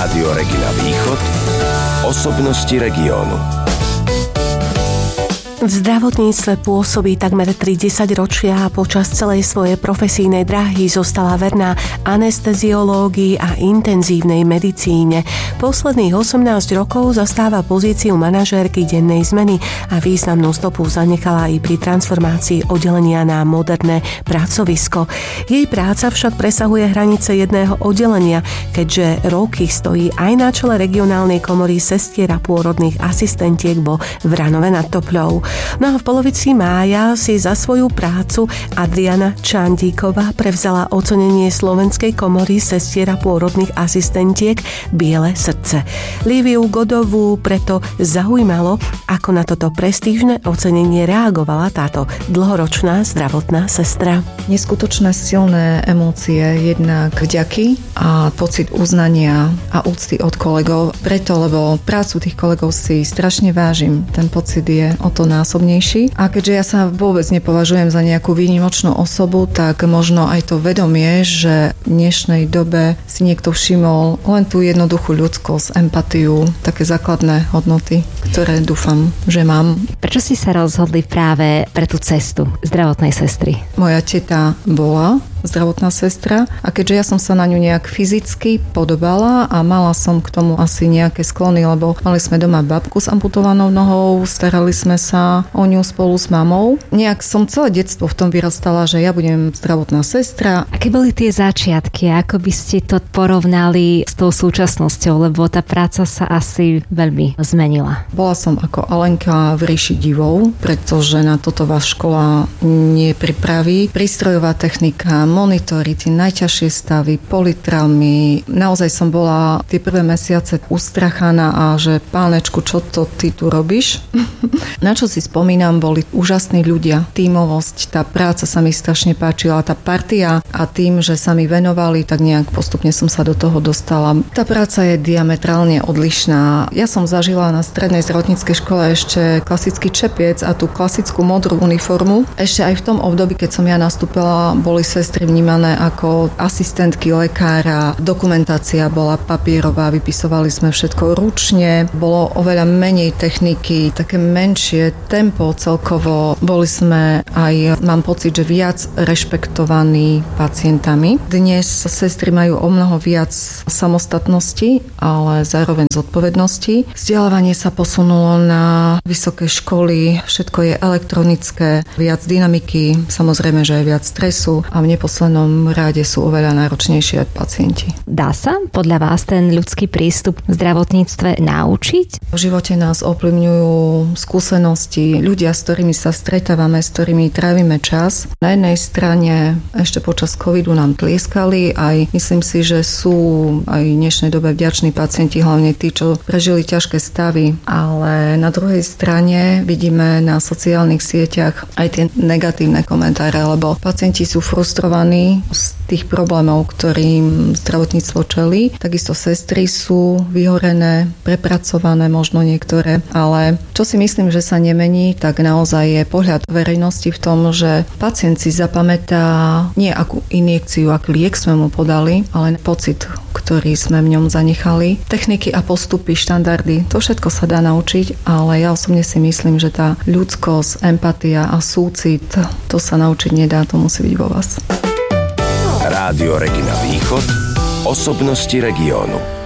Rádio Regina Východ. Osobnosti regiónu. V zdravotníctve pôsobí takmer 30 ročia a počas celej svojej profesijnej dráhy zostala verná anesteziológii a intenzívnej medicíne. Posledných 18 rokov zastáva pozíciu manažérky dennej zmeny a významnú stopu zanechala aj pri transformácii oddelenia na moderné pracovisko. Jej práca však presahuje hranice jedného oddelenia, keďže roky stojí aj na čele regionálnej komory sestier a pôrodných asistentiek vo Vranove nad Topľou. No a v polovici mája si za svoju prácu Adriana Čandíková prevzala ocenenie Slovenskej komory sestier a pôrodných asistentiek Biele srdce. Líviu Godovú preto zaujímalo, ako na toto prestížne ocenenie reagovala táto dlhoročná zdravotná sestra. Neskutočné silné emócie, jednak vďaky a pocit uznania a úcty od kolegov. Preto, lebo prácu tých kolegov si strašne vážim. Ten pocit je o to násobnejší. A keďže ja sa vôbec nepovažujem za nejakú výnimočnú osobu, tak možno aj to vedomie, že v dnešnej dobe si niekto všimol len tú jednoduchú ľudskosť, empatiu, také základné hodnoty, ktoré dúfam, že mám. Prečo si sa rozhodli práve pre tú cestu zdravotnej sestry? Moja teta bola zdravotná sestra a keďže ja som sa na ňu nejak fyzicky podobala a mala som k tomu asi nejaké sklony, lebo mali sme doma babku s amputovanou nohou, starali sme sa o ňu spolu s mamou. Nejak som celé detstvo v tom vyrastala, že ja budem zdravotná sestra. Aké boli tie začiatky? Ako by ste to porovnali s tou súčasnosťou? Lebo tá práca sa asi veľmi zmenila. Bola som ako Alenka v ríši divov, pretože na toto vás škola nepripraví. Prístrojová technika, monitory, tie najťažšie stavy, politraumy. Naozaj som bola tie prvé mesiace ustrachaná a že pánečku, čo to ty tu robíš? Na čo si spomínam, boli úžasní ľudia. Tímovosť, tá práca sa mi strašne páčila, tá partia a tým, že sa mi venovali, tak nejak postupne som sa do toho dostala. Tá práca je diametrálne odlišná. Ja som zažila na strednej zdravotníckej škole ešte klasický čepiec a tú klasickú modrú uniformu. Ešte aj v tom období, keď som ja nastúpila, boli sestry vnímané ako asistentky lekára. Dokumentácia bola papierová, vypisovali sme všetko ručne, bolo oveľa menej techniky, také menšie tempo celkovo. Boli sme aj, mám pocit, že viac rešpektovaní pacientami. Dnes sestry majú o mnoho viac samostatnosti, ale zároveň zodpovednosti. Vzdelávanie sa posunulo na vysoké školy, všetko je elektronické, viac dynamiky, samozrejme, že je viac stresu a v neposlednom ráde sú oveľa náročnejšie pacienti. Dá sa podľa vás ten ľudský prístup v zdravotníctve naučiť? V živote nás ovplyvňujú skúsenosti, ľudia, s ktorými sa stretávame, s ktorými trávime čas. Na jednej strane ešte počas covidu nám tlieskali, aj myslím si, že sú aj v dnešnej dobe vďační pacienti, hlavne tí, čo prežili ťažké stavy, ale na druhej strane vidíme na sociálnych sieťach aj tie negatívne komentáre, lebo pacienti sú frustrovaní z tých problémov, ktorým zdravotníctvo čelí. Takisto sestry sú vyhorené, prepracované možno niektoré, ale čo si myslím, že sa nemení, tak naozaj je pohľad verejnosti v tom, že pacient si zapamätá nie akú injekciu, aký liek sme mu podali, ale pocit, ktorý sme v ňom zanechali. Techniky a postupy, štandardy, to všetko sa dá naučiť, ale ja osobne si myslím, že tá ľudskosť, empatia a súcit, to sa naučiť nedá, to musí byť vo vás. Rádio Regina Východ. Osobnosti regiónu.